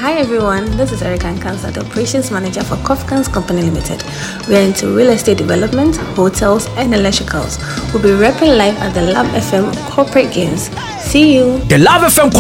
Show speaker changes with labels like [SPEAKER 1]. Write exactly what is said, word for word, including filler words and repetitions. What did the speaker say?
[SPEAKER 1] Hi everyone, this is Erica Nkansa, the Operations Manager for Kofkans Company Limited. We are into real estate development, hotels, and electricals. We'll be repping live at the Lab F M Corporate Games. See you!
[SPEAKER 2] The Lab F M